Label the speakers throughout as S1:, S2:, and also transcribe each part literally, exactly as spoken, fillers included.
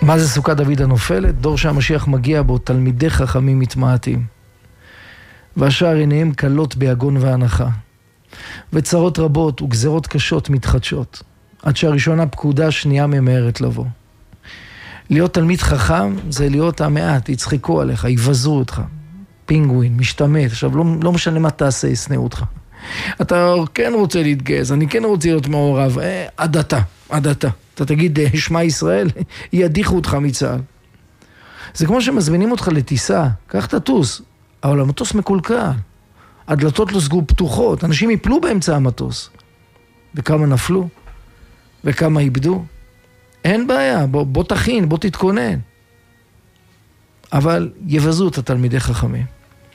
S1: מה זה סוכת דוד הנופלת? דור שהמשיח מגיע בו, תלמידי חכמים מתמעטים. והשאר עיניהם קלות ביגון והנחה. וצרות רבות וגזרות קשות מתחדשות. עד שהראשונה פקודה שנייה ממהרת לבוא. להיות תלמיד חכם זה להיות המעט, יצחקו עליך, יבזרו אותך. פינגווין, משתמט. עכשיו לא, לא משנה מה תעשה, יסנאו אותך. אתה כן רוצה להתגייס, אני כן רוצה להיות מעורב. אה, עד אתה, עד אתה. אתה תגיד, שמע ישראל, ידיחו אותך מצה"ל. זה כמו שמזמינים אותך לטיסה, קח תטוס, אבל המטוס מקולקל. הדלתות לא סגרו פתוחות, אנשים יפלו באמצע המטוס. וכמה נפלו, וכמה איבדו. אין בעיה, בוא, בוא תכין, בוא תתכונן. אבל יבזו את התלמידי חכמים.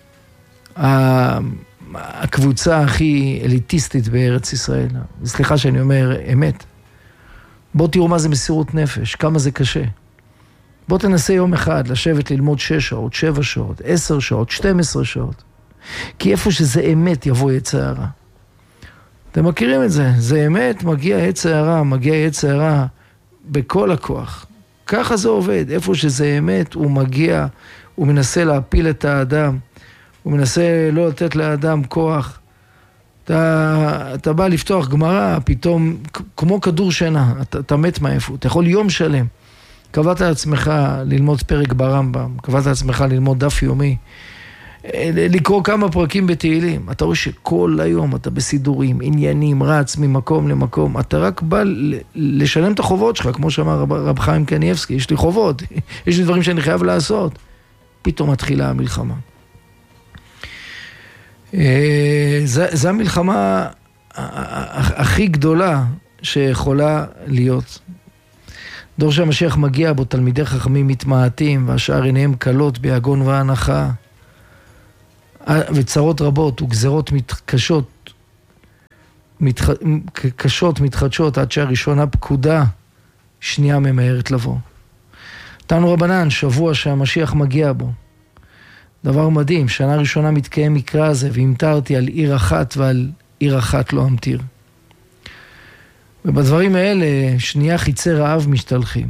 S1: הקבוצה הכי אליטיסטית בארץ ישראל, סליחה שאני אומר אמת, בוא תראו מה זה מסירות נפש, כמה זה קשה. בוא תנסה יום אחד לשבת ללמוד שש שעות, שבע שעות, עשר שעות, שתים עשרה שעות. כי איפה שזה אמת יבוא יצא הרע. אתם מכירים את זה, זה אמת, מגיע יצא הרע, מגיע יצא הרע בכל הכוח. ככה זה עובד, איפה שזה אמת הוא מגיע, הוא מנסה להפיל את האדם, הוא מנסה לא לתת לאדם כוח. אתה, אתה בא לפתוח גמרא, פתאום, כמו כדור שינה, אתה, אתה מת מאיפה, אתה יכול יום שלם. קבעת לעצמך ללמוד פרק ברמב"ם, קבעת לעצמך ללמוד דף יומי, לקרוא כמה פרקים בתהילים. אתה רואה שכל היום אתה בסידורים, עניינים, רץ ממקום למקום. אתה רק בא לשלם את החובות שלך, כמו שאמר רב, רב חיים קניאבסקי, יש לי חובות, יש לי דברים שאני חייב לעשות. פתאום מתחילה המלחמה. זו המלחמה הכי גדולה שיכולה להיות. דור שהמשיח מגיע בו, תלמידי חכמים מתמעטים, והשאר עיניהם קלות ביגון והנחה, וצרות רבות וגזרות קשות, מתח... קשות מתחדשות, עד שהראשונה פקודה שנייה ממהרת לבוא. תנו רבנן, שבוע שהמשיח מגיע בו. דבר מדהים, שנה ראשונה מתקיים מקרא הזה, והמתרתי על עיר אחת ועל עיר אחת לא אמתיר. ובדברים האלה, שנייה חיצי רעב משתלחים.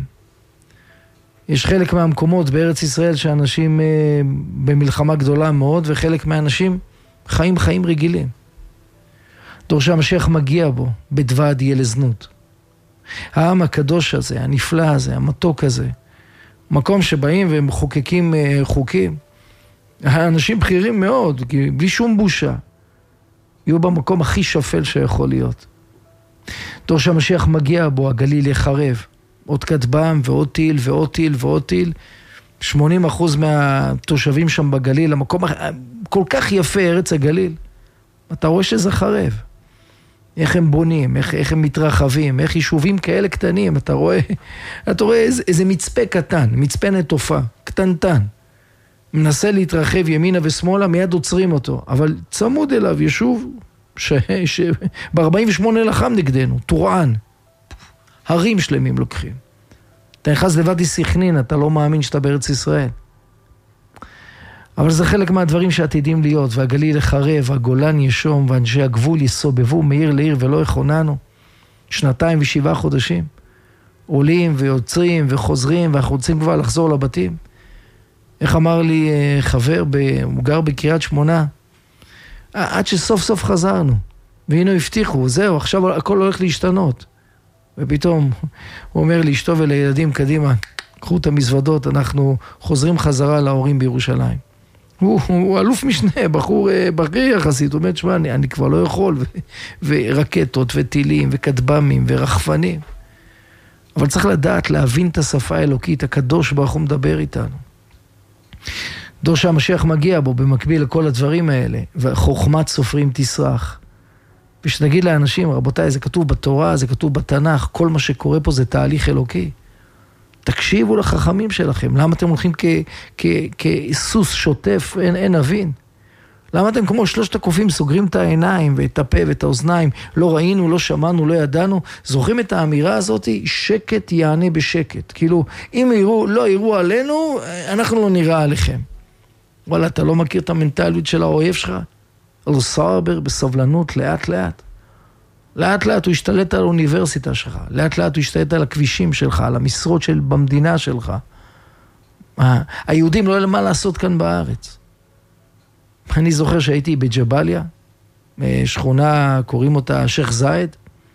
S1: יש חלק מהמקומות בארץ ישראל שאנשים אה, במלחמה גדולה מאוד, וחלק מהאנשים חיים חיים רגילים. דור שהמשיח מגיע בו, בדווד יהיה לזנות. העם הקדוש הזה, הנפלא הזה, המתוק הזה, מקום שבאים ומחוקקים אה, חוקים, האנשים בכירים מאוד, בלי שום בושה, יהיו במקום הכי שפל שיכול להיות. דור שהמשיח מגיע בו, הגליל יחרב. עוד כתבם ועוד טיל ועוד טיל ועוד טיל. שמונים אחוז מהתושבים שם בגליל, המקום כל כך יפה, ארץ הגליל. אתה רואה שזה חרב. איך הם בונים, איך, איך הם מתרחבים, איך יישובים כאלה קטנים. אתה רואה, אתה רואה איזה, איזה מצפה קטן, מצפה נטופה, קטנטן. מנסה להתרחב ימינה ושמאלה, מיד עוצרים אותו. אבל צמוד אליו יישוב ב-ארבעים ושמונה לחם נגדנו, טורען. הרים שלמים לוקחים. אתה נכנס לוואדי סכנין, אתה לא מאמין שאתה בארץ ישראל. אבל זה חלק מהדברים שעתידים להיות, והגליל יחרב, הגולן ישום, ואנשי הגבול יסובבו מעיר לעיר ולא יכוננו. שנתיים ושבעה חודשים. עולים ויוצרים וחוזרים, ואנחנו רוצים כבר לחזור לבתים. איך אמר לי חבר, הוא גר בקריית שמונה, עד שסוף סוף חזרנו. והנה הבטיחו, זהו, עכשיו הכל הולך להשתנות. ופתאום הוא אומר לאשתו ולילדים, קדימה, קחו את המזוודות, אנחנו חוזרים חזרה להורים בירושלים. הוא, הוא אלוף משנה, בחור בכיר יחסית, הוא אומר, שמה, אני, אני כבר לא יכול, ו, ורקטות וטילים וכתבמים ורחפנים. אבל צריך לדעת, להבין את השפה האלוקית, הקדוש ברוך הוא מדבר איתנו. דור שהמשיח מגיע בו במקביל לכל הדברים האלה, וחוכמת סופרים תסרח. ושנגיד לאנשים, רבותיי, זה כתוב בתורה, זה כתוב בתנ"ך, כל מה שקורה פה זה תהליך אלוקי. תקשיבו לחכמים שלכם, למה אתם הולכים כסוס שוטף, אין, אין אבין? למה אתם כמו שלושת הקופים סוגרים את העיניים ואת הפה ואת האוזניים, לא ראינו, לא שמענו, לא ידענו? זוכרים את האמירה הזאת? שקט יענה בשקט. כאילו, אם יראו, לא יראו עלינו, אנחנו לא נראה עליכם. וואלה, אתה לא מכיר את המנטליות של האויב שלך? אלו סברבר בסבלנות לאט לאט. לאט לאט הוא השתלט על האוניברסיטה שלך, לאט לאט הוא השתלט על הכבישים שלך, על המשרות של, במדינה שלך. היהודים לא היה מה לעשות כאן בארץ. אני זוכר שהייתי בג'בליה, שכונה, קוראים אותה שייח זאיד.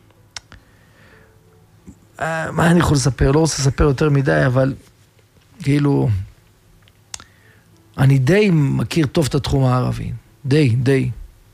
S1: מה אני יכול לספר? לא רוצה לספר יותר מדי, אבל כאילו, אני די מכיר טוב את התחום הערבי. די, די.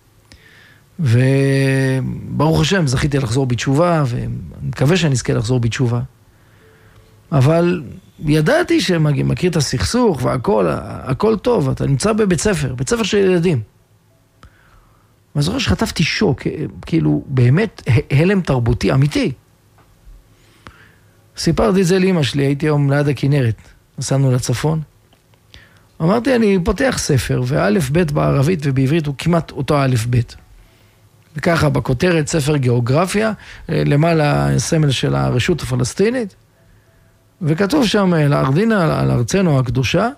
S1: וברוך השם, זכיתי לחזור בתשובה, ואני מקווה שאני אזכה לחזור בתשובה. אבל ידעתי שמכיר את הסכסוך והכל, הכל טוב, אתה נמצא בבית ספר, בית ספר של ילדים. אני זוכר שחטפתי שוק, כאילו באמת הלם תרבותי, אמיתי. סיפרתי את זה לאמא שלי, הייתי היום ליד הכנרת, נסענו לצפון. אמרתי, אני פותח ספר, ואלף בית בערבית ובעברית הוא כמעט אותו אלף בית. וככה, בכותרת ספר גיאוגרפיה, למעלה סמל של הרשות הפלסטינית, וכתוב שם לארדינה, על ארצנו הקדושה,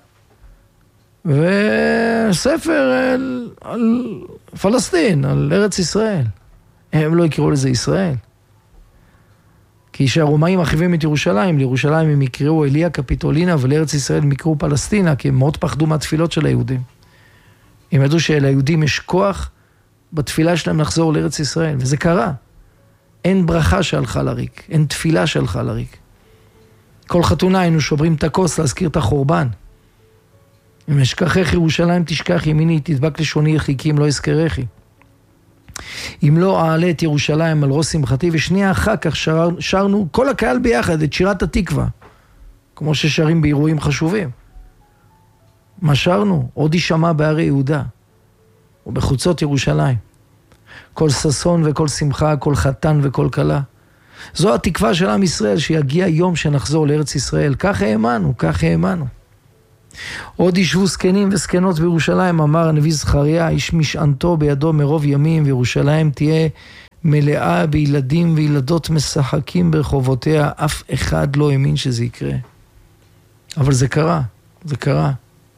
S1: וספר על, על פלסטין, על ארץ ישראל. הם לא יקראו לזה ישראל. כי שהרומאים מחריבים את ירושלים, לירושלים הם יקראו אליה קפיטולינה, ולארץ ישראל הם יקראו פלסטינה, כי הם מאוד פחדו מהתפילות של היהודים. הם ידעו שליהודים יש כוח בתפילה שלהם לחזור לארץ ישראל, וזה קרה. אין ברכה שהלכה לריק, אין תפילה שהלכה לריק. כל חתונה היינו שוברים את הכוס להזכיר את החורבן. אם אשכחך ירושלים תשכח ימיני, תדבק לשוני יחיקים לא יזכרכי. אם לא אעלה את ירושלים על ראש שמחתי, ושנייה אחר כך שר, שרנו כל הקהל ביחד את שירת התקווה, כמו ששרים באירועים חשובים. מה שרנו? עוד יישמע בערי יהודה, ובחוצות ירושלים. כל ששון וכל שמחה, כל חתן וכל כלה. זו התקווה של עם ישראל, שיגיע יום שנחזור לארץ ישראל. כך האמנו, כך האמנו. עוד ישבו זקנים וזקנות בירושלים, אמר הנביא זכריה, איש משענתו בידו מרוב ימים, וירושלים תהיה מלאה בילדים וילדות משחקים ברחובותיה, אף אחד לא האמין שזה יקרה. אבל זה קרה, זה קרה.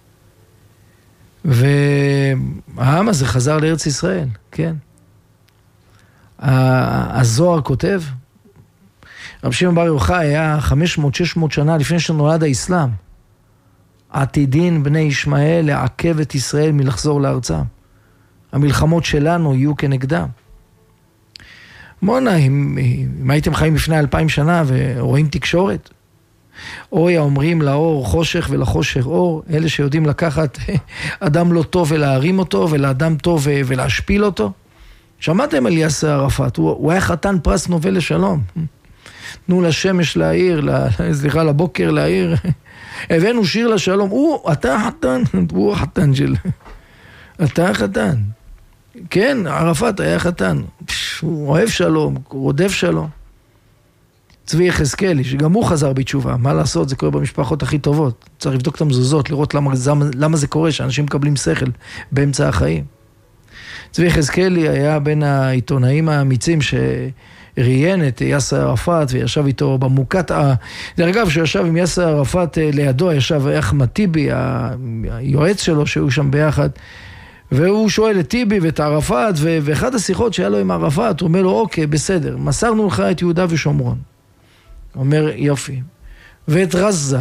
S1: והעם הזה חזר לארץ ישראל, כן. הזוהר כותב, רב שמעון בר יוחאי היה חמש מאות שש מאות שנה לפני שנולד האסלאם. עתידין בני ישמעאל לעכב את ישראל מלחזור לארצם. המלחמות שלנו יהיו כנגדם. מונה, אם, אם הייתם חיים לפני אלפיים שנה ורואים תקשורת, אוי האומרים לאור חושך ולחושך אור, אלה שיודעים לקחת אדם לא טוב ולהרים אותו, ולאדם טוב ולהשפיל אותו. שמעתם על יאסר ערפאת, הוא, הוא היה חתן פרס נובל לשלום. תנו לשמש להעיר, סליחה, לבוקר להעיר. הבאנו שיר לשלום, הוא, אתה חתן, הוא החתן של... אתה החתן. כן, ערפאת היה חתן. הוא אוהב שלום, הוא רודף שלום. צבי יחזקאלי, שגם הוא חזר בתשובה. מה לעשות? זה קורה במשפחות הכי טובות. צריך לבדוק את המזוזות, לראות למה, למה זה קורה, שאנשים מקבלים שכל באמצע החיים. צבי יחזקאלי היה בין העיתונאים האמיצים שראיין את יאסר ערפאת וישב איתו במוקת. דרך אגב, שישב עם יאסר ערפאת לידו, ישב אחמד טיבי, היועץ שלו, שהוא שם ביחד, והוא שואל את טיבי ואת ערפאת, ואחד השיחות שהיה לו עם ערפאת, הוא אומר לו, אוקיי, בסדר, מסרנו לך את יהודה ושומרון. הוא אומר, יופי. ואת רזה,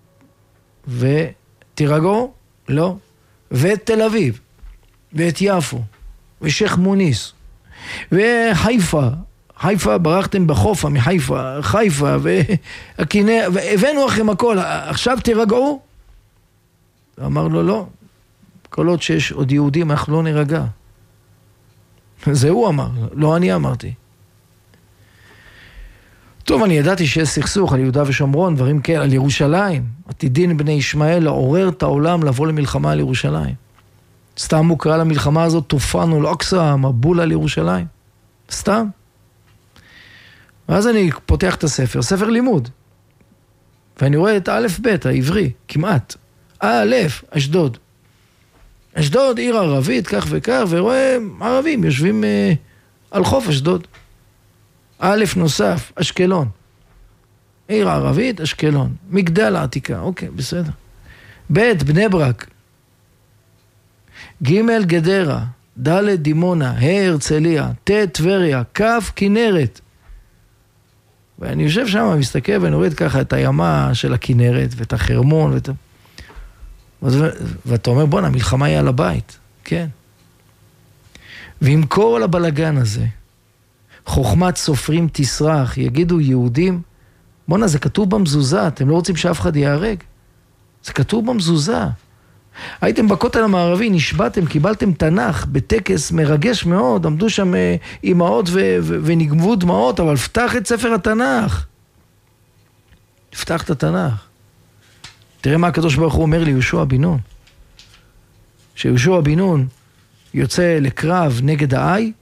S1: ותירגעו? לא. ואת תל אביב, ואת יפו, ושייח מוניס, וחיפה, חיפה, ברחתם בחופה מחיפה, חיפה, והכינה, והבאנו לכם הכל, עכשיו תירגעו? אמר לו, לא. כל עוד שיש עוד יהודים, אנחנו לא נרגע. זה הוא אמר, לא אני אמרתי. טוב, אני ידעתי שיש סכסוך על יהודה ושומרון, דברים כאלה, על ירושלים. עתידין בני ישמעאל לעורר את העולם לבוא למלחמה על ירושלים. סתם הוא קרא למלחמה הזאת, תופענו לאקסה, מבול על ירושלים. סתם. ואז אני פותח את הספר, ספר לימוד. ואני רואה את א' ב' העברי, כמעט. א', אשדוד. אשדוד, עיר ערבית, כך וכך, ורואה ערבים יושבים אה, על חוף אשדוד. א' נוסף, אשקלון. עיר ערבית, אשקלון. מגדל העתיקה, אוקיי, בסדר. ב' בני ברק. ג' גדרה. ד' דימונה, ה' הרצליה, ט' טבריה, כ' כנרת. ואני יושב שם, מסתכל ואני רואה ככה את הימה של הכנרת ואת החרמון ואת... ואתה אומר, בוא, המלחמה היא על הבית. כן. ועם כל הבלגן הזה, חוכמת סופרים תסרח, יגידו יהודים, בוא'נה, זה כתוב במזוזה, אתם לא רוצים שאף אחד יהרג? זה כתוב במזוזה. הייתם בכותל המערבי, נשבעתם, קיבלתם תנ"ך, בטקס מרגש מאוד, עמדו שם אמהות ו- ו- ונגבו דמעות, אבל פתח את ספר התנ"ך. פתח את התנ"ך. תראה מה הקדוש ברוך הוא אומר ליהושע בן נון. שיהושע בן נון יוצא לקרב נגד האי,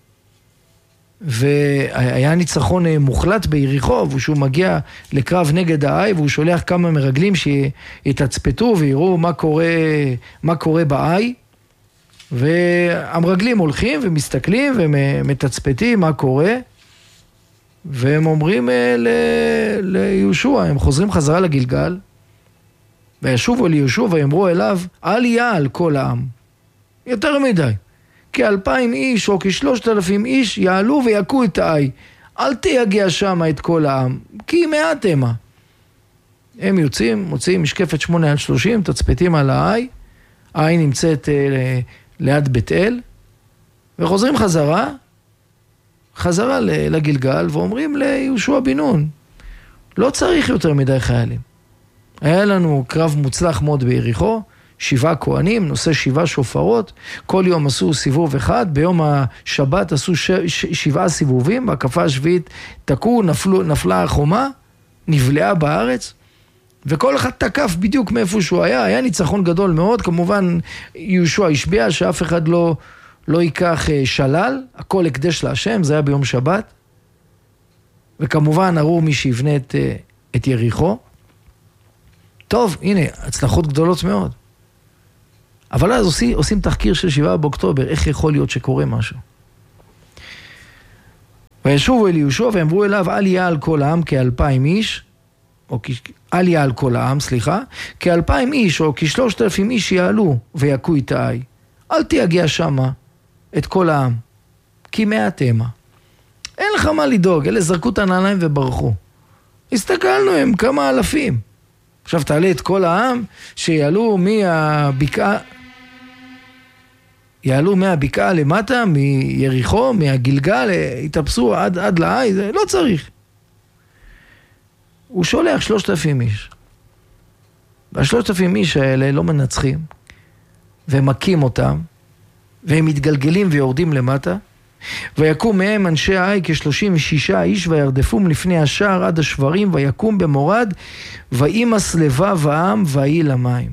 S1: והיה ניצחון מוחלט ביריחו, ושהוא מגיע לקרב נגד האי, והוא שולח כמה מרגלים שיתצפתו ויראו מה קורה, מה קורה באי, והמרגלים הולכים ומסתכלים ומתצפתים מה קורה, והם אומרים ליהושע, הם חוזרים חזרה לגלגל, וישובו ליהושע ויאמרו אליו, אל יעל כל העם, יותר מדי. כאלפיים איש או כשלושת אלפים איש יעלו ויקו את האי. אל תייגע שם את כל העם, כי מעט המה. הם יוצאים, מוצאים משקפת שמונה על שלושים, תצפתים על האי, האי נמצאת אה, ליד בית אל, וחוזרים חזרה, חזרה לגלגל, ואומרים ליהושע בן נון, לא צריך יותר מדי חיילים. היה לנו קרב מוצלח מאוד ביריחו, שבעה כהנים, נושא שבעה שופרות, כל יום עשו סיבוב אחד, ביום השבת עשו ש... ש... שבעה סיבובים, בהקפה השביעית תקעו, נפלו, נפלה החומה, נבלעה בארץ, וכל אחד תקף בדיוק מאיפה שהוא היה, היה ניצחון גדול מאוד, כמובן יהושע השביע שאף אחד לא, לא ייקח שלל, הכל הקדש להשם, זה היה ביום שבת, וכמובן ארור מי שיבנה את, את יריחו. טוב, הנה, הצלחות גדולות מאוד. אבל אז עושים, עושים תחקיר של שבעה באוקטובר, איך יכול להיות שקורה משהו. וישובו אל יהושע ואמרו אליו, אל יעל כל העם כאלפיים איש, או אל יעל כל העם, סליחה, כאלפיים איש או כשלושת אלפים איש יעלו ויקו את האי. אל תייגע שמה את כל העם, כי מעט המה. אין לך מה לדאוג, אלה זרקו את הנעליים וברחו. הסתכלנו הם כמה אלפים. עכשיו תעלה את כל העם שיעלו מהבקעה, יעלו מהבקעה למטה, מיריחו, מהגלגל, יתאפסו עד, עד לאי, זה לא צריך. הוא שולח שלושת אלפים איש. והשלושת אלפים איש האלה לא מנצחים, ומקים אותם, והם מתגלגלים ויורדים למטה, ויקום מהם אנשי האי כשלושים ושישה איש, וירדפום לפני השער עד השברים, ויקום במורד, וימס לבב העם, ויהי למים.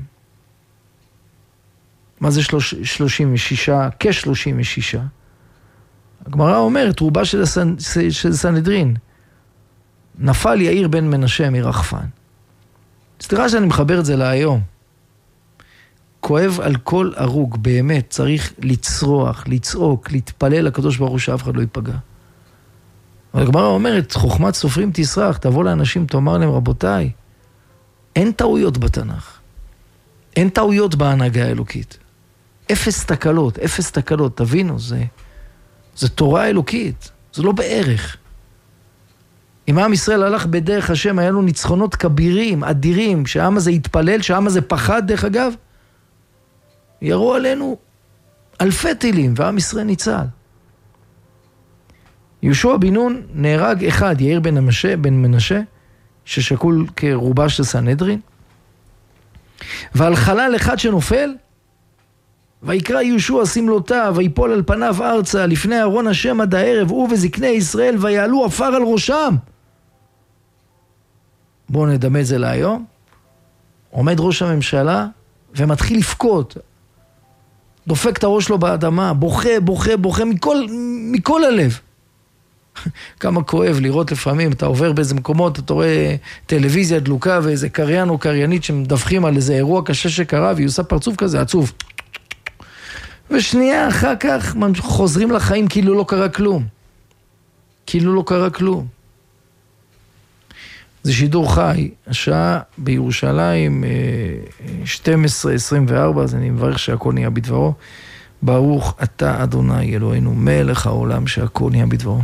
S1: מה זה שלוש, שלושים ושישה? כשלושים ושישה. הגמרא אומרת, רובה של, הסנ... של סנהדרין, נפל יאיר בן מנשה מרחפן. סליחה שאני מחבר את זה להיום. כואב על כל הרוג, באמת, צריך לצרוח, לצעוק, להתפלל לקדוש ברוך הוא שאף אחד לא ייפגע. אבל הגמרא אומרת, חוכמת סופרים תסרח, תבוא לאנשים, תאמר להם, רבותיי, אין טעויות בתנ"ך. אין טעויות בהנהגה האלוקית. אפס תקלות, אפס תקלות, תבינו, זה, זה תורה אלוקית, זה לא בערך. אם העם ישראל הלך בדרך השם, היה לו ניצחונות כבירים, אדירים, שהעם הזה התפלל, שהעם הזה פחד, דרך אגב, יראו עלינו אלפי טילים, ועם ישראל ניצל. יהושע בן נון נהרג אחד, יאיר בן מנשה, בן מנשה, ששקול כרובה של סנהדרין, ועל חלל אחד שנופל, ויקרא יהושע סמלותיו, ויפול על פניו ארצה, לפני ארון השם עד הערב, הוא וזקני ישראל, ויעלו עפר על ראשם. בואו נדמה את זה להיום. עומד ראש הממשלה, ומתחיל לפקות. דופק את הראש שלו באדמה, בוכה, בוכה, בוכה, מכל, מכל הלב. כמה כואב לראות לפעמים, אתה עובר באיזה מקומות, אתה רואה טלוויזיה דלוקה, ואיזה קריין או קריינית שמדווחים על איזה אירוע קשה שקרה, והיא עושה פרצוף כזה עצוב. ושנייה אחר כך חוזרים לחיים כאילו לא קרה כלום. כאילו לא קרה כלום. זה שידור חי, השעה בירושלים שתים עשרה עשרים וארבע, אז אני מברך שהכל נהיה בדברו. ברוך אתה אדוני אלוהינו מלך העולם שהכל נהיה בדברו.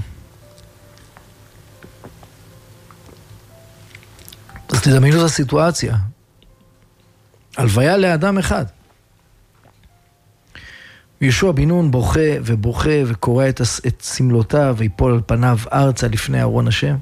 S1: אז תדמיינו את הסיטואציה. הלוויה לאדם אחד. יהושע בן נון בוכה ובוכה וקורע את, את סמלותיו ויפול על פניו ארצה לפני ארון השם.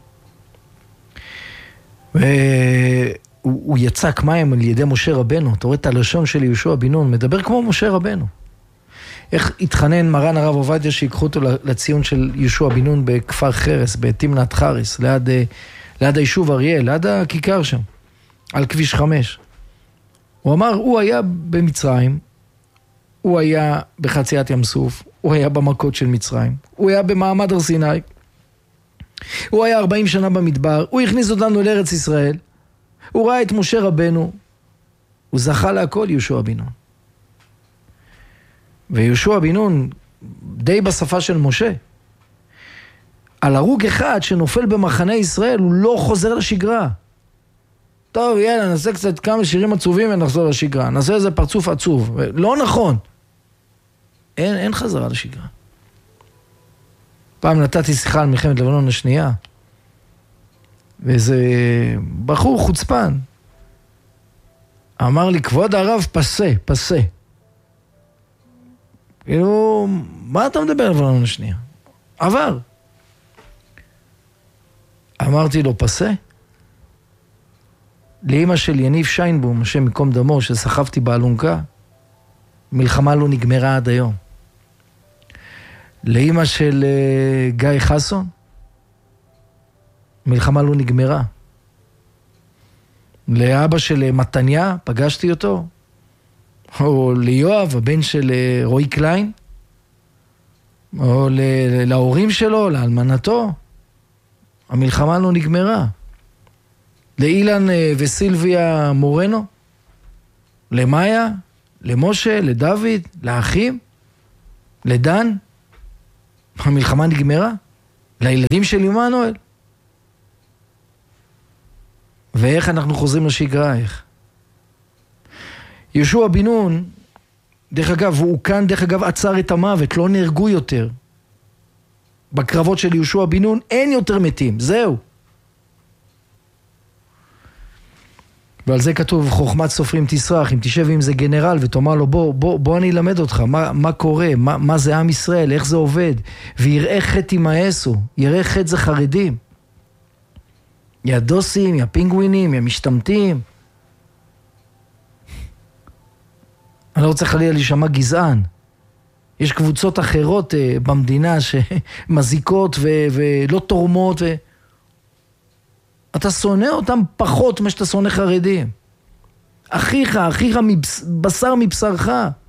S1: והוא יצק מים על ידי משה רבנו. אתה רואה את הלשון של יהושע בן נון, מדבר כמו משה רבנו. איך התחנן מרן הרב עובדיה שיקחו אותו לציון של יהושע בן נון בכפר חרס, בתמנת חריס, ליד, ליד היישוב אריאל, ליד הכיכר שם, על כביש חמש. הוא אמר, הוא היה במצרים, הוא היה בחציית ים סוף, הוא היה במכות של מצרים, הוא היה במעמד הר סיני, הוא היה ארבעים שנה במדבר, הוא הכניס אותנו לארץ ישראל, הוא ראה את משה רבנו, הוא זכה להכל יהושע בן נון. ויהושע בן נון, די בשפה של משה, על הרוג אחד שנופל במחנה ישראל, הוא לא חוזר לשגרה. טוב, יאללה, נעשה קצת כמה שירים עצובים ונחזור לשגרה. נעשה איזה פרצוף עצוב. לא נכון. אין, אין חזרה לשגרה. פעם נתתי שיחה על מלחמת לבנון השנייה, ואיזה בחור חוצפן אמר לי, כבוד הרב, פסה, פסה. כאילו, מה אתה מדבר על לבנון השנייה? עבר. אמרתי לו, פסה? לאמא של יניב שיינבום, השם מקום דמו, שסחבתי באלונקה, מלחמה לא נגמרה עד היום. לאמא של uh, גיא חסון, מלחמה לא נגמרה. לאבא של uh, מתניה, פגשתי אותו, או ליואב, הבן של uh, רועי קליין, או ל- להורים שלו, לאלמנתו, המלחמה לא נגמרה. לאילן uh, וסילביה מורנו, למאיה, למשה, לדוד, לאחים, לדן, המלחמה נגמרה, לילדים של עמנואל. ואיך אנחנו חוזרים לשגרה, איך? יהושע בן נון, דרך אגב, הוא כאן, דרך אגב, עצר את המוות, לא נהרגו יותר. בקרבות של יהושע בן נון אין יותר מתים, זהו. ועל זה כתוב, חוכמת סופרים תסרח, אם תשב עם זה גנרל ותאמר לו, בוא, בוא, בוא אני אלמד אותך, מה, מה קורה, מה, מה זה עם ישראל, איך זה עובד, ויראה חטא ימאסו, יראה חטא זה חרדים. יא דוסים, יא פינגווינים, יא משתמטים. אני לא רוצה חלילה להישמע גזען. יש קבוצות אחרות uh, במדינה שמזיקות ו- ולא תורמות ו... אתה שונא אותם פחות מה שאתה שונא חרדים. אחיך, אחיך מבס... בשר מבשרך.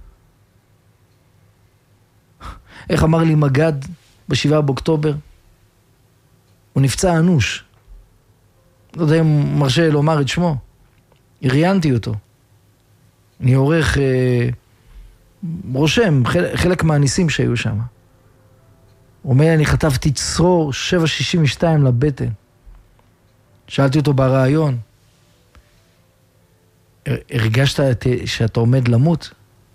S1: איך אמר לי מגד בשבעה באוקטובר? הוא נפצע אנוש. לא יודע אם מרשה לומר את שמו. הריינתי אותו. אני עורך אה, רושם חלק, חלק מהניסים שהיו שם. הוא אומר, אני חטפתי צרור שבע שישים ושתיים לבטן. שאלתי אותו ברעיון, הרגשת שאתה עומד למות?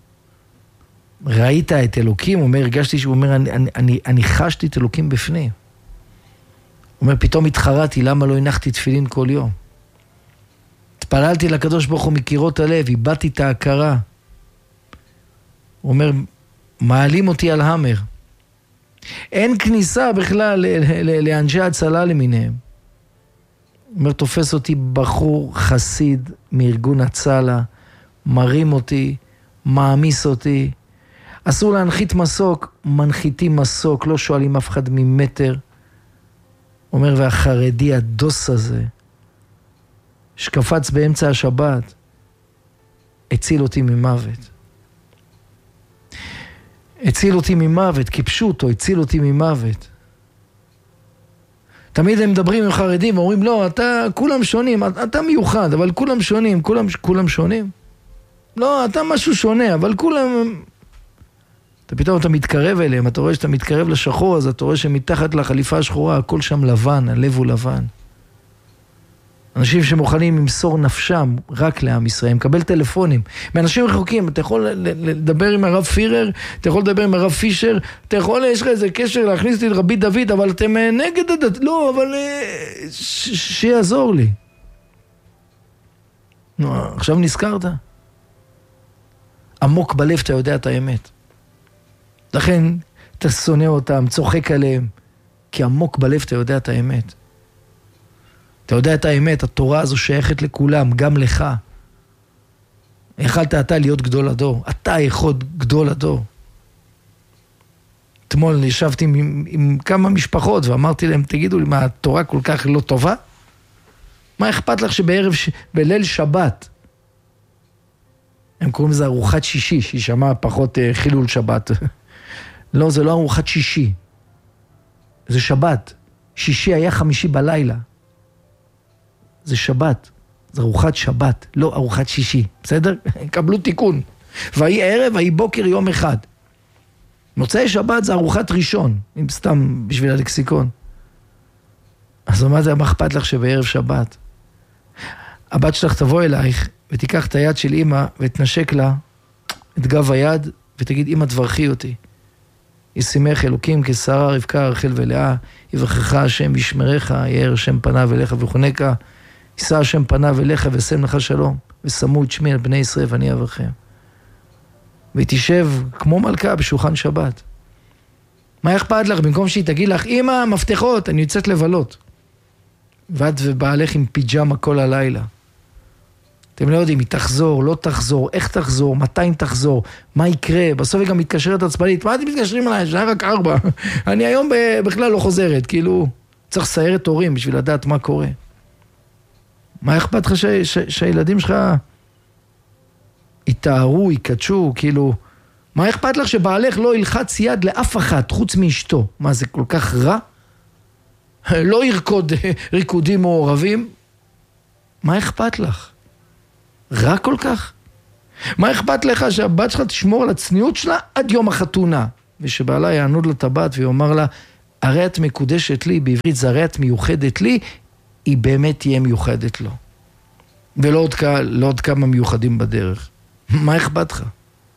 S1: ראית את אלוקים? הוא אומר, הרגשתי שהוא אומר, אני, אני, אני, אני חשתי את אלוקים בפנים. הוא אומר, פתאום התחרתי, למה לא הנחתי תפילין כל יום? התפללתי לקדוש ברוך הוא מקירות הלב, איבדתי את ההכרה. הוא אומר, מעלים אותי על המר. אין כניסה בכלל לאנשי הצלה למיניהם. הוא אומר, תופס אותי בחור חסיד מארגון הצלה, מרים אותי, מעמיס אותי. אסור להנחית מסוק, מנחיתים מסוק, לא שואלים אף אחד ממטר. הוא אומר, והחרדי הדוס הזה, שקפץ באמצע השבת, הציל אותי ממוות. הציל אותי ממוות, כיפשו אותו, הציל אותי ממוות. תמיד הם מדברים עם חרדים ואומרים, לא, אתה, כולם שונים, אתה מיוחד, אבל כולם שונים, כולם, כולם שונים. לא, אתה משהו שונה, אבל כולם... אתה פתאום אתה מתקרב אליהם, אתה רואה שאתה מתקרב לשחור, אז אתה רואה שמתחת לחליפה השחורה, הכל שם לבן, הלב הוא לבן. אנשים שמוכנים למסור נפשם רק לעם ישראל, מקבל טלפונים, מאנשים רחוקים, אתה יכול לדבר עם הרב פירר, אתה יכול לדבר עם הרב פישר, אתה יכול, יש לך איזה קשר להכניס אותי לרבי דוד, אבל אתם נגד הדת, לא, אבל ש- שיעזור לי. נו, עכשיו נזכרת? עמוק בלב אתה יודע את האמת. לכן אתה שונא אותם, צוחק עליהם, כי עמוק בלב אתה יודע את האמת. אתה יודע את האמת, התורה הזו שייכת לכולם, גם לך. יכלת אתה להיות גדול הדור, אתה יכול גדול הדור. אתמול ישבתי עם, עם כמה משפחות ואמרתי להם, תגידו לי, מה התורה כל כך לא טובה? מה אכפת לך שבערב, בליל שבת, הם קוראים לזה ארוחת שישי, שהיא שמעה פחות uh, חילול שבת. לא, זה לא ארוחת שישי, זה שבת. שישי היה חמישי בלילה. זה שבת, זה ארוחת שבת, לא ארוחת שישי, בסדר? קבלו תיקון. והיא ערב, והיא בוקר יום אחד. מוצאי שבת זה ארוחת ראשון, אם סתם בשביל הלקסיקון. אז מה זה, מה אכפת לך שבערב שבת? הבת שלך תבוא אלייך, ותיקח את היד של אמא, ותנשק לה את גב היד, ותגיד, אמא תברכי אותי. ישימך אלוקים כשרה רבקה רחל ולאה, יברכך השם וישמרך, יאר השם פניו אליך וחונקה, יישא השם פניו אליך וישם לך שלום, ושמו את שמי על בני ישראל ואני אברכם. ותשב כמו מלכה בשולחן שבת. מה אכפת לך? במקום שהיא תגיד לך, אמא, מפתחות, אני יוצאת לבלות. ואת ובעלך עם פיג'מה כל הלילה. אתם לא יודעים, היא תחזור, לא תחזור, איך תחזור, מתי תחזור, מה יקרה, בסוף היא גם מתקשרת עצבנית, מה אתם מתקשרים עליי? שהיה רק ארבע. אני היום בכלל לא חוזרת, כאילו, צריך סיירת הורים בשביל לדעת מה קורה. מה אכפת לך ש- ש- שהילדים שלך יתארו, יקדשו, כאילו, מה אכפת לך שבעלך לא ילחץ יד לאף אחת, חוץ מאשתו? מה, זה כל כך רע? לא ירקוד ריקודים מעורבים? מה אכפת לך? רע כל כך? מה אכפת לך שהבת שלך תשמור על הצניעות שלה עד יום החתונה? ושבעלה יענוד לה טבעת ויאמר לה, הרי את מקודשת לי, בעברית זה הרי את מיוחדת לי, היא באמת תהיה מיוחדת לו. ולא עוד, לא עוד כמה מיוחדים בדרך. מה אכפת לך?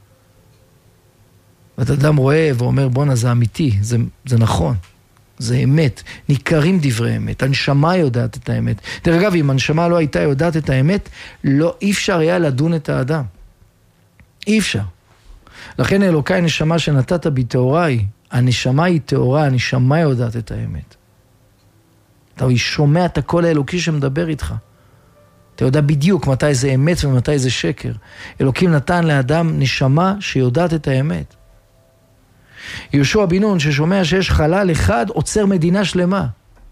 S1: ואת אדם רואה ואומר, בונה, זה אמיתי, זה, זה נכון, זה אמת, ניכרים דברי אמת, הנשמה יודעת את האמת. דרך אגב, אם הנשמה לא הייתה יודעת את האמת, לא, אי אפשר היה לדון את האדם. אי אפשר. לכן אלוקי נשמה שנתת בי תאוריי, הנשמה היא תאורה, הנשמה יודעת את האמת. אתה שומע את הקול האלוקי שמדבר איתך. אתה יודע בדיוק מתי זה אמת ומתי זה שקר. אלוקים נתן לאדם נשמה שיודעת את האמת. יהושע בן נון ששומע שיש חלל אחד עוצר מדינה שלמה.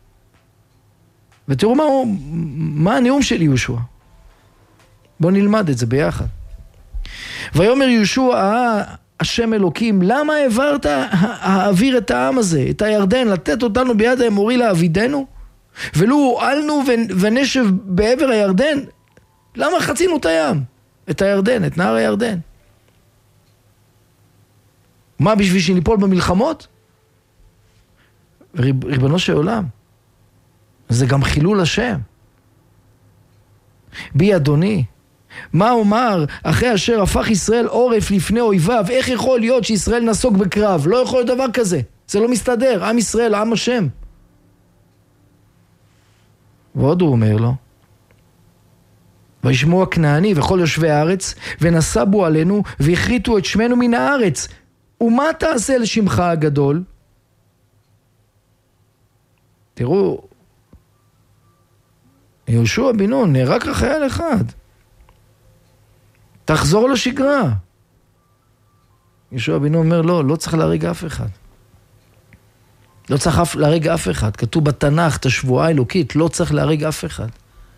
S1: ותראו מה, הוא, מה הנאום של יהושע. בואו נלמד את זה ביחד. ויאמר יהושע, השם אלוקים, למה העברת האוויר את העם הזה, את הירדן, לתת אותנו ביד האמורי לעבידנו? ולו הועלנו ונשב בעבר הירדן, למה חצינו את הים? את הירדן, את נהר הירדן. מה, בשביל שניפול במלחמות? ריב, ריבונו של עולם. זה גם חילול השם. בי אדוני. מה אומר אחרי אשר הפך ישראל עורף לפני אויביו? איך יכול להיות שישראל נסוג בקרב? לא יכול להיות דבר כזה. זה לא מסתדר. עם ישראל, עם השם. ועוד הוא אומר לו, וישמעו הכנעני וכל יושבי הארץ, ונסבו עלינו, והכריתו את שמנו מן הארץ. ומה תעשה לשמך הגדול? תראו, יהושע בן נון נהרג רק חייל אחד. תחזור לשגרה. יהושע בן נון אומר, לא, לא צריך להרג אף אחד. לא צריך להרג אף אחד. כתוב בתנ"ך, את השבועה האלוקית, לא צריך להרג אף אחד.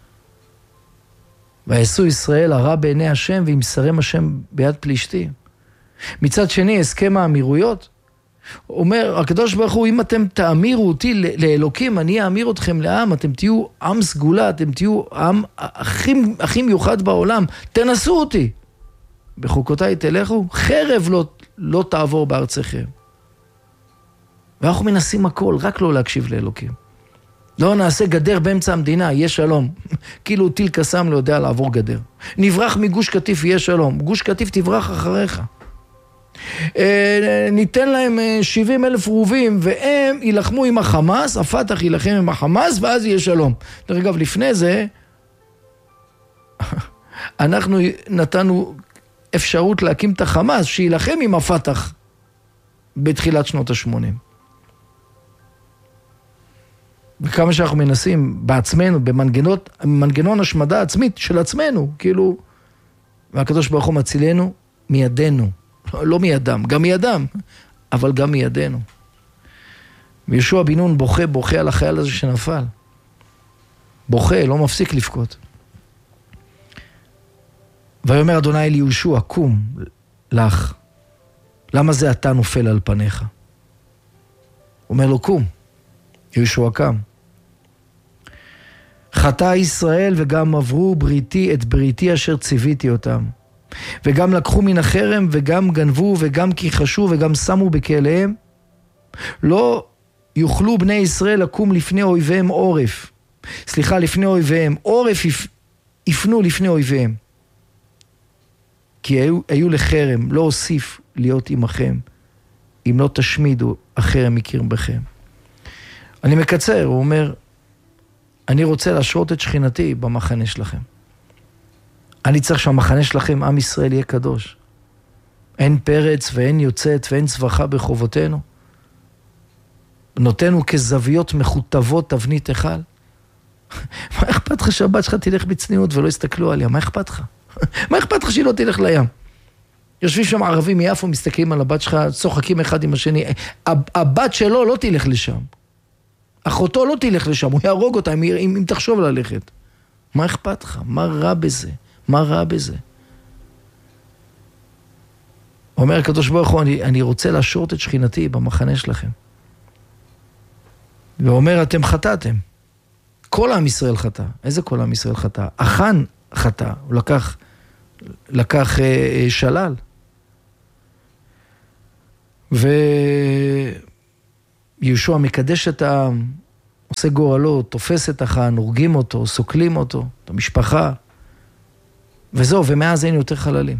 S1: ויעשו ישראל הרע בעיני השם, וימסרם השם ביד פלישתים. מצד שני, הסכם האמירויות, אומר, הקדוש ברוך הוא, אם אתם תאמירו אותי לאלוקים, אני אאמיר אתכם לעם, אתם תהיו עם סגולה, אתם תהיו עם הכי, הכי מיוחד בעולם, תנסו אותי. בחוקותיי תלכו, חרב לא, לא תעבור בארצכם. ואנחנו מנסים הכל, רק לא להקשיב לאלוקים. לא נעשה גדר באמצע המדינה, יהיה שלום. כאילו טיל קסם לא יודע לעבור גדר. נברח מגוש קטיף, יהיה שלום. גוש קטיף תברח אחריך. ניתן להם שבעים אלף רובים, והם ילחמו עם החמאס, הפתח ילחם עם החמאס, ואז יהיה שלום. דרך אגב, לפני זה, אנחנו נתנו אפשרות להקים את החמאס, שילחם עם הפתח בתחילת שנות ה-שמונים. וכמה שאנחנו מנסים בעצמנו, במנגנון השמדה עצמית של עצמנו, כאילו, והקדוש ברוך הוא מצילנו מידינו, לא, לא מידם, גם מידם, אבל גם מידינו. וישוע בן נון בוכה, בוכה על החייל הזה שנפל. בוכה, לא מפסיק לבכות. ויאמר אדוני אל יהושע, קום לך, למה זה אתה נופל על פניך? אומר לו, קום. יהושע קם. חטא ישראל וגם עברו בריתי את בריתי אשר ציוויתי אותם. וגם לקחו מן החרם וגם גנבו וגם כיחשו וגם שמו בכליהם. לא יוכלו בני ישראל לקום לפני אויביהם עורף. סליחה, לפני אויביהם. עורף יפנו לפני אויביהם. כי היו, היו לחרם, לא הוסיף להיות עמכם, אם לא תשמידו החרם מכיר בכם. אני מקצר, הוא אומר, אני רוצה להשרות את שכינתי במחנה שלכם. אני צריך שהמחנה שלכם, עם ישראל, יהיה קדוש. אין פרץ ואין יוצאת ואין צווחה בחובותינו. נותנו כזוויות מחוטבות תבנית היכל. מה אכפת לך שהבת שלך תלך בצניעות ולא יסתכלו עליה? מה אכפת לך? מה אכפת לך שהיא לא תלך לים? יושבים שם ערבים מיפו, מסתכלים על הבת שלך, צוחקים אחד עם השני. הבת שלו לא תלך לשם. אחותו לא תלך לשם, הוא יהרוג אותה אם, אם, אם תחשוב ללכת. מה אכפת לך? מה רע בזה? מה רע בזה? אומר הקדוש ברוך הוא, אני, אני רוצה להשרות את שכינתי במחנה שלכם. ואומר, אתם חטאתם. כל עם ישראל חטא. איזה כל עם ישראל חטא? אחן חטא. הוא לקח, לקח אה, שלל. ויהושע מקדש את העם, עושה גורלו, תופס את החן, הורגים אותו, סוקלים אותו, את המשפחה. וזהו, ומאז אין יותר חללים.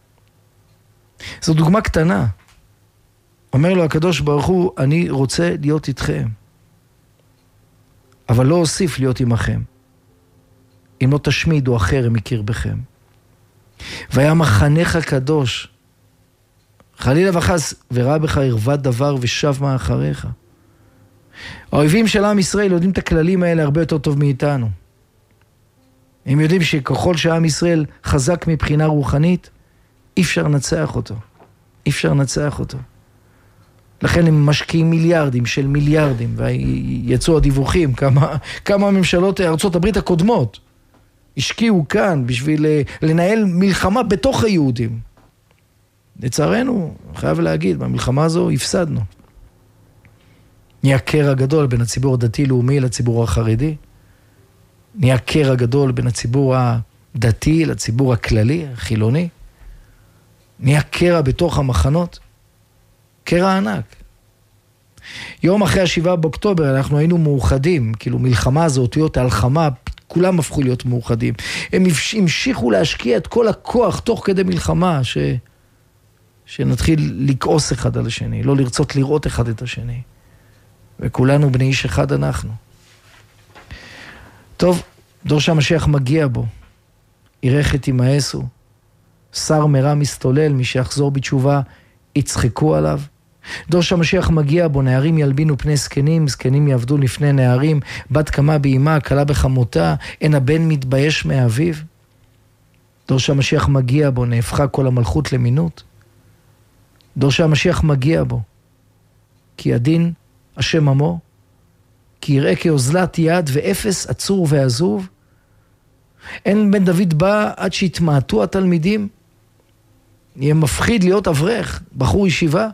S1: זו דוגמה קטנה. אומר לו הקדוש ברוך הוא, אני רוצה להיות איתכם. אבל לא אוסיף להיות עמכם. אם לא תשמידו החרם מכיר בכם. והיה מחנך קדוש, חלילה וחס, וראה בך ערוות דבר ושב מאחריך. האויבים של עם ישראל יודעים את הכללים האלה הרבה יותר טוב מאיתנו. הם יודעים שככל שעם ישראל חזק מבחינה רוחנית, אי אפשר לנצח אותו. אי אפשר לנצח אותו. לכן הם משקיעים מיליארדים של מיליארדים, ויצאו הדיווחים, כמה, כמה ממשלות ארצות הברית הקודמות השקיעו כאן בשביל לנהל מלחמה בתוך היהודים. לצערנו, חייב להגיד, במלחמה הזו הפסדנו. נהיה קרע גדול בין הציבור הדתי-לאומי לציבור החרדי. נהיה קרע גדול בין הציבור הדתי לציבור הכללי, החילוני. נהיה קרע בתוך המחנות. קרע ענק. יום אחרי השבעה באוקטובר אנחנו היינו מאוחדים, כאילו מלחמה הזו, אותיות ההלחמה, כולם הפכו להיות מאוחדים. הם המשיכו להשקיע את כל הכוח תוך כדי מלחמה, ש... שנתחיל לקעוס אחד על השני, לא לרצות לראות אחד את השני. וכולנו בני איש אחד אנחנו. טוב, דור שהמשיח מגיע בו, ירח את ימאסו, שר מרע מסתולל, מי שיחזור בתשובה, יצחקו עליו. דור שהמשיח מגיע בו, נערים ילבינו פני זקנים, זקנים יעבדו לפני נערים, בת קמה באימה, קלה בחמותה, אין הבן מתבייש מאביו. דור שהמשיח מגיע בו, נהפכה כל המלכות למינות. דור שהמשיח מגיע בו, כי הדין השם עמו, כי יראה כאוזלת יד ואפס עצור ועזוב. אין בן דוד בא עד שהתמעטו התלמידים, יהיה מפחיד להיות אברך, בחור ישיבה.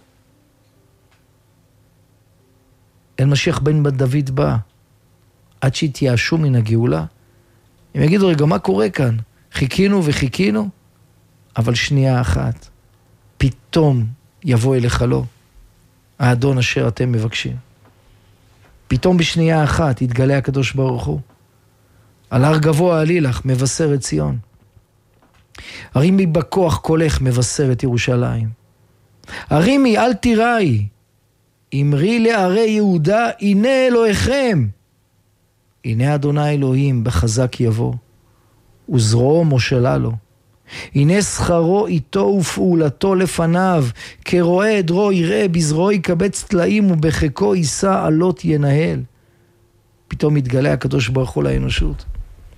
S1: אין משיח בן דוד בא עד שהתייאשו מן הגאולה. הם יגידו, רגע, מה קורה כאן? חיכינו וחיכינו, אבל שנייה אחת, פתאום יבוא אליך לו, האדון אשר אתם מבקשים. פתאום בשנייה אחת התגלה הקדוש ברוך הוא. על הר גבוה עלי לך, מבשר את ציון. הרימי בכוח קולך, מבשר את ירושלים. הרימי אל תיראי, אמרי לערי יהודה, הנה אלוהיכם. הנה אדוני אלוהים בחזק יבוא, וזרועו מושלה לו. הנה שכרו איתו ופעולתו לפניו, כרואה עדרו יראה, בזרועו יקבץ תלאים ובחיקו יישא עלות ינהל. פתאום מתגלה הקדוש ברוך הוא לאנושות.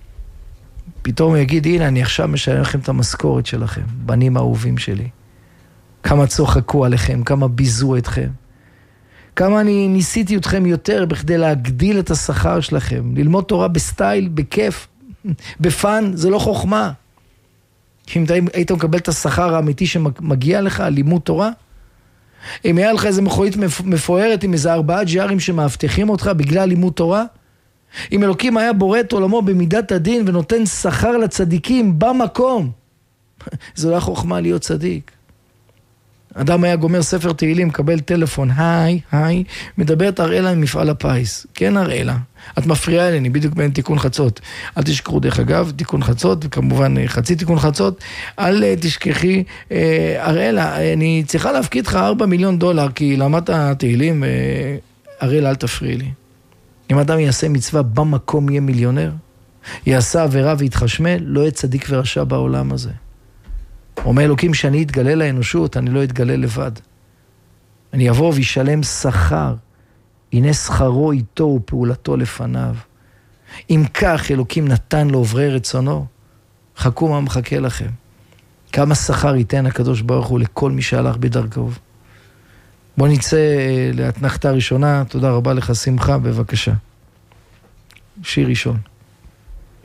S1: פתאום הוא יגיד, הנה אני עכשיו משלם לכם את המשכורת שלכם, בנים האהובים שלי. כמה צוחקו עליכם, כמה ביזו אתכם. כמה אני ניסיתי אתכם יותר בכדי להגדיל את השכר שלכם. ללמוד תורה בסטייל, בכיף, בפן, זה לא חוכמה. אם היית מקבל את השכר האמיתי שמגיע לך, לימוד תורה, אם היה לך איזה מכונית מפוארת עם איזה ארבעה ג'יארים שמאבטחים אותך בגלל לימוד תורה, אם אלוקים היה בורא את עולמו במידת הדין ונותן שכר לצדיקים במקום, זו לא חוכמה להיות צדיק. אדם היה גומר ספר תהילים, מקבל טלפון, היי, היי, מדברת אראלה ממפעל הפיס. כן אראלה, את מפריעה לי, אני בדיוק בין תיקון חצות. אל תשכחו דרך אגב, תיקון חצות, וכמובן חצי תיקון חצות, אל תשכחי, אראלה, אני צריכה להפקיד לך ארבע מיליון דולר, כי למדת תהילים, אראלה, אל תפריעי לי. אם אדם יעשה מצווה במקום יהיה מיליונר, יעשה עבירה ויתחשמל, לא יהיה צדיק ורשע בעולם הזה. אומר אלוקים שאני אתגלה לאנושות, אני לא אתגלה לבד. אני אבוא וישלם שכר, הנה שכרו איתו ופעולתו לפניו. אם כך אלוקים נתן לעוברי רצונו, חכו מה מחכה לכם. כמה שכר ייתן הקדוש ברוך הוא לכל מי שהלך בדרכו. בוא נצא להתנחתה ראשונה, תודה רבה לך שמחה, בבקשה. שיר ראשון.